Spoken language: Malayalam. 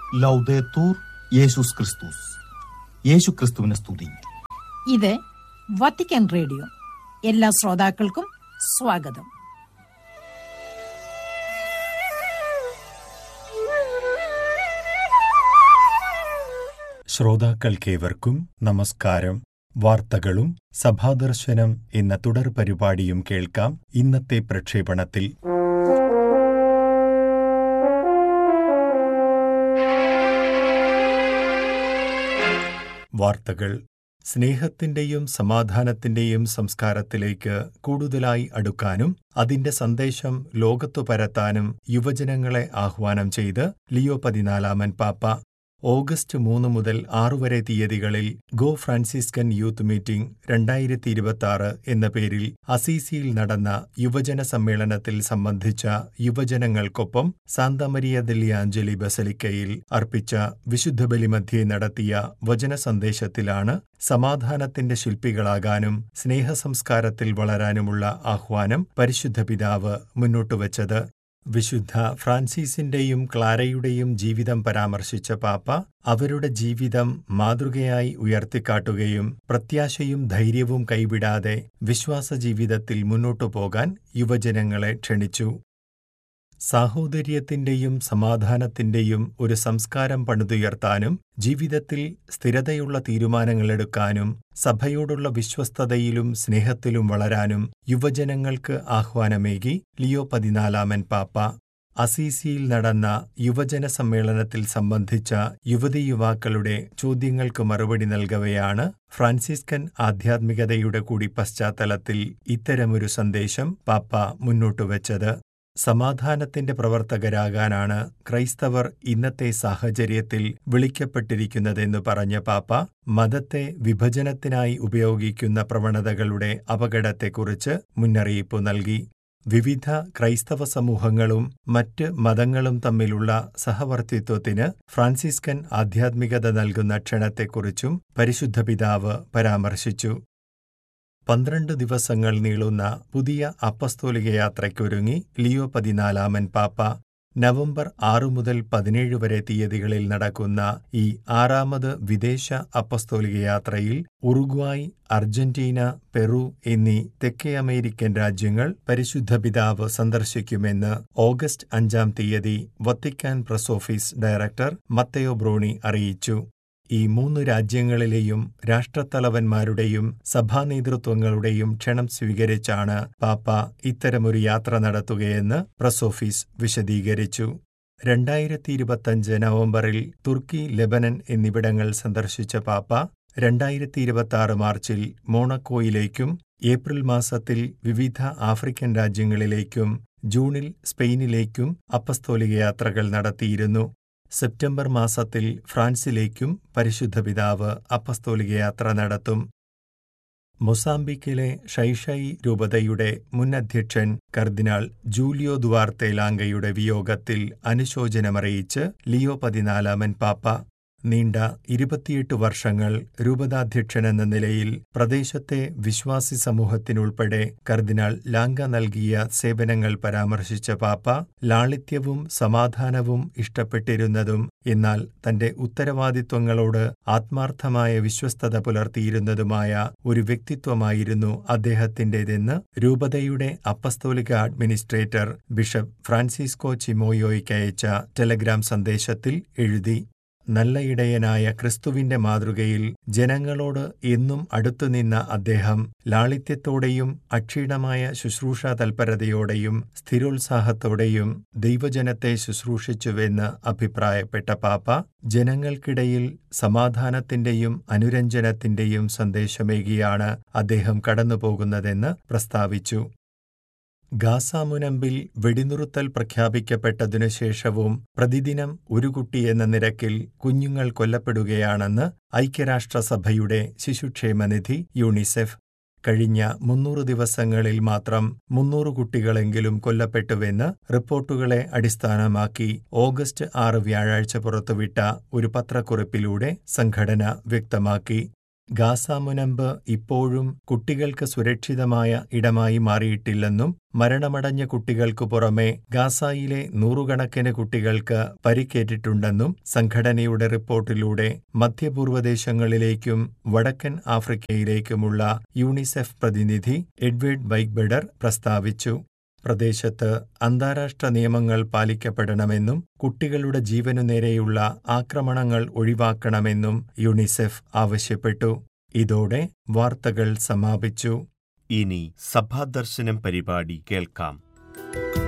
ലൗദേത്തൂർ യേശുസ് ക്രിസ്തുസ്. യേശു ക്രിസ്തുവിനെ സ്തുതി. ഇത് വത്തിക്കാൻ റേഡിയോ. എല്ലാ ശ്രോതാക്കൾക്കും സ്വാഗതം. ശ്രോതാക്കൾക്കേവർക്കും നമസ്കാരം. വാർത്തകളും സഭാദർശനം എന്ന തുടർ പരിപാടിയും കേൾക്കാം. ഇന്നത്തെ പ്രക്ഷേപണത്തിൽ വാർത്തകൾ. സ്നേഹത്തിന്റെയും സമാധാനത്തിന്റെയും സംസ്കാരത്തിലേക്ക് കൂടുതലായി അടുക്കാനും അതിന്റെ സന്ദേശം ലോകത്തു പരത്താനും യുവജനങ്ങളെ ആഹ്വാനം ചെയ്ത് ലിയോ 14 പാപ്പ. ഓഗസ്റ്റ് 3 മുതൽ 6 വരെ തീയതികളിൽ ഗോ ഫ്രാൻസിസ്കൻ യൂത്ത് മീറ്റിംഗ് 2026 എന്ന പേരിൽ അസീസിയിൽ നടന്ന യുവജന സമ്മേളനത്തിൽ സംബന്ധിച്ച യുവജനങ്ങൾക്കൊപ്പം സാന്താമരിയ ദെല്ലി ആഞ്ചലി ബസലിക്കയിൽ അർപ്പിച്ച വിശുദ്ധ ബലിമധ്യേ നടത്തിയ വചന സന്ദേശത്തിലാണ് സമാധാനത്തിന്റെ ശില്പികളാകാനും സ്നേഹസംസ്കാരത്തിൽ വളരാനുമുള്ള ആഹ്വാനം പരിശുദ്ധ പിതാവ് മുന്നോട്ടുവച്ചത്. വിശുദ്ധ ഫ്രാൻസിസിന്റെയും ക്ലാരയുടെയും ജീവിതം പരാമർശിച്ച പാപ്പ അവരുടെ ജീവിതം മാതൃകയായി ഉയർത്തിക്കാട്ടുകയും പ്രത്യാശയും ധൈര്യവും കൈവിടാതെ വിശ്വാസ ജീവിതത്തിൽ മുന്നോട്ടു പോകാൻ യുവജനങ്ങളെ ക്ഷണിച്ചു. സാഹോദര്യത്തിന്റെയും സമാധാനത്തിന്റെയും ഒരു സംസ്കാരം പണിതുയർത്താനും ജീവിതത്തിൽ സ്ഥിരതയുള്ള തീരുമാനങ്ങളെടുക്കാനും സഭയോടുള്ള വിശ്വസ്തതയിലും സ്നേഹത്തിലും വളരാനും യുവജനങ്ങൾക്ക് ആഹ്വാനമേകി ലിയോ 14 പാപ്പ. അസീസിയിൽ നടന്ന യുവജന സമ്മേളനത്തിൽ സംബന്ധിച്ച യുവതീയുവാക്കളുടെ ചോദ്യങ്ങൾക്ക് മറുപടി നൽകവെയാണ് ഫ്രാൻസിസ്കൻ ആധ്യാത്മികതയുടെ കൂടി പശ്ചാത്തലത്തിൽ ഇത്തരമൊരു സന്ദേശം പാപ്പ മുന്നോട്ടുവച്ചത്. സമാധാനത്തിന്റെ പ്രവർത്തകരാകാനാണ് ക്രൈസ്തവർ ഇന്നത്തെ സാഹചര്യത്തിൽ വിളിക്കപ്പെട്ടിരിക്കുന്നതെന്നു പറഞ്ഞ പാപ്പ മതത്തെ വിഭജനത്തിനായി ഉപയോഗിക്കുന്ന പ്രവണതകളുടെ അപകടത്തെക്കുറിച്ച് മുന്നറിയിപ്പു നൽകി. വിവിധ ക്രൈസ്തവ സമൂഹങ്ങളും മറ്റ് മതങ്ങളും തമ്മിലുള്ള സഹവർത്തിത്വത്തിന് ഫ്രാൻസിസ്കൻ ആധ്യാത്മികത നൽകുന്ന ക്ഷണത്തെക്കുറിച്ചും പരിശുദ്ധ പിതാവ് പരാമർശിച്ചു. 12 ദിവസങ്ങൾ നീളുന്ന പുതിയ അപ്പസ്തോലിക യാത്രയ്ക്കൊരുങ്ങി ലിയോ 14 പാപ്പ. നവംബർ 6 മുതൽ 17 വരെ തീയതികളിൽ നടക്കുന്ന ഈ 6ാമത് വിദേശ അപ്പസ്തോലിക യാത്രയിൽ ഉറുഗ്വായ്, അർജന്റീന, പെറു എന്നീ തെക്കേ അമേരിക്കൻ രാജ്യങ്ങൾ പരിശുദ്ധ പിതാവ് സന്ദർശിക്കുമെന്ന് ഓഗസ്റ്റ് 5 തീയതി വത്തിക്കാൻ പ്രസ് ഓഫീസ് ഡയറക്ടർ മത്തയോ ബ്രോണി അറിയിച്ചു. ഈ 3 രാജ്യങ്ങളിലെയും രാഷ്ട്രത്തലവന്മാരുടെയും സഭാനേതൃത്വങ്ങളുടെയും ക്ഷണം സ്വീകരിച്ചാണ് പാപ്പ ഇത്തരമൊരു യാത്ര നടത്തുകയെന്ന് പ്രസ് ഓഫീസ് വിശദീകരിച്ചു. 2025 നവംബറിൽ തുർക്കി, ലെബനൻ എന്നിവിടങ്ങൾ സന്ദർശിച്ച പാപ്പ 2026 മാർച്ചിൽ മോണക്കോയിലേക്കും ഏപ്രിൽ മാസത്തിൽ വിവിധ ആഫ്രിക്കൻ രാജ്യങ്ങളിലേക്കും ജൂണിൽ സ്പെയിനിലേക്കും അപ്പസ്തോലിക യാത്രകൾ നടത്തിയിരുന്നു. സെപ്റ്റംബർ മാസത്തിൽ ഫ്രാൻസിലേക്കും പരിശുദ്ധ പിതാവ് അപ്പസ്തോലിക യാത്ര നടത്തും. മൊസാംബിക്കിലെ ഷൈഷൈ രൂപതയുടെ മുൻ അധ്യക്ഷൻ കർദിനാൾ ജൂലിയോ ദുവാർത്തെ ലാംഗയുടെ വിയോഗത്തിൽ അനുശോചനമറിയിച്ച് ലിയോ 14 പാപ്പ. നീണ്ട 28 വർഷങ്ങൾ രൂപതാധ്യക്ഷനെന്ന നിലയിൽ പ്രദേശത്തെ വിശ്വാസി സമൂഹത്തിനുൾപ്പെടെ കർദിനാൾ ലാംഗ നൽകിയ സേവനങ്ങൾ പരാമർശിച്ച പാപ്പ ലാളിത്യവും സമാധാനവും ഇഷ്ടപ്പെട്ടിരുന്നതും എന്നാൽ തന്റെ ഉത്തരവാദിത്വങ്ങളോട് ആത്മാർത്ഥമായ വിശ്വസ്തത പുലർത്തിയിരുന്നതുമായ ഒരു വ്യക്തിത്വമായിരുന്നു അദ്ദേഹത്തിന്റേതെന്ന് രൂപതയുടെ അപ്പസ്തോലിക അഡ്മിനിസ്ട്രേറ്റർ ബിഷപ്പ് ഫ്രാൻസിസ്കോ ചിമോയോയ്ക്കയച്ച ടെലഗ്രാം സന്ദേശത്തിൽ എഴുതി. നല്ല ഇടയനായ ക്രിസ്തുവിന്റെ മാതൃകയിൽ ജനങ്ങളോട് എന്നും അടുത്തുനിന്ന അദ്ദേഹം ലാളിത്യത്തോടെയും അക്ഷീണമായ ശുശ്രൂഷാ തൽപരതയോടെയും സ്ഥിരോത്സാഹത്തോടെയും ദൈവജനത്തെ ശുശ്രൂഷിച്ചുവെന്ന് അഭിപ്രായപ്പെട്ട പാപ്പ ജനങ്ങൾക്കിടയിൽ സമാധാനത്തിന്റെയും അനുരഞ്ജനത്തിന്റെയും സന്ദേശമേകിയാണ് അദ്ദേഹം കടന്നുപോകുന്നതെന്ന് പ്രസ്താവിച്ചു. ഗാസ മുനമ്പിൽ വെടിനിറുത്തൽ പ്രഖ്യാപിക്കപ്പെട്ടതിനുശേഷവും പ്രതിദിനം ഒരു കുട്ടിയെന്ന നിരക്കിൽ കുഞ്ഞുങ്ങൾ കൊല്ലപ്പെടുകയാണെന്ന് ഐക്യരാഷ്ട്രസഭയുടെ ശിശുക്ഷേമനിധി യൂണിസെഫ്. കഴിഞ്ഞ 300 ദിവസങ്ങളിൽ മാത്രം 300 കുട്ടികളെങ്കിലും കൊല്ലപ്പെട്ടുവെന്ന് റിപ്പോർട്ടുകളെ അടിസ്ഥാനമാക്കി ഓഗസ്റ്റ് 6 വ്യാഴാഴ്ച പുറത്തുവിട്ട ഒരു പത്രക്കുറിപ്പിലൂടെ സംഘടന വ്യക്തമാക്കി. ഗാസ മുനമ്പ് ഇപ്പോഴും കുട്ടികൾക്ക് സുരക്ഷിതമായ ഇടമായി മാറിയിട്ടില്ലെന്നും മരണമടഞ്ഞ കുട്ടികൾക്കു പുറമെ ഗാസയിലെ നൂറുകണക്കിന് കുട്ടികൾക്ക് പരിക്കേറ്റിട്ടുണ്ടെന്നും സംഘടനയുടെ റിപ്പോർട്ടിലൂടെ മധ്യപൂർവ്വദേശങ്ങളിലേക്കും വടക്കൻ ആഫ്രിക്കയിലേക്കുമുള്ള യൂണിസെഫ് പ്രതിനിധി എഡ്വേർഡ് ബൈഗ്ബെഡർ പ്രസ്താവിച്ചു. പ്രദേശത്ത് അന്താരാഷ്ട്ര നിയമങ്ങൾ പാലിക്കപ്പെടണമെന്നും കുട്ടികളുടെ ജീവനു നേരെയുള്ള ആക്രമണങ്ങൾ ഒഴിവാക്കണമെന്നും യൂണിസെഫ് ആവശ്യപ്പെട്ടു. ഇതോടെ വാർത്തകൾ സമാപിച്ചു. ഇനി സഭാദർശനം പരിപാടി കേൾക്കാം.